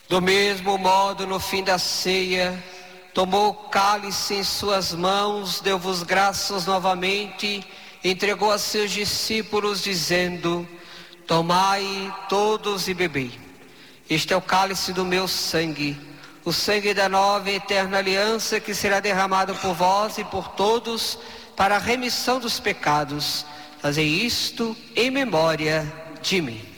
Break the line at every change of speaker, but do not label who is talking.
Do mesmo modo, no fim da ceia, tomou o cálice em suas mãos, deu-vos graças novamente, entregou a seus discípulos, dizendo: tomai todos e bebei. Este é o cálice do meu sangue, o sangue da nova e eterna aliança, que será derramado por vós e por todos para a remissão dos pecados. Fazei isto em memória de mim.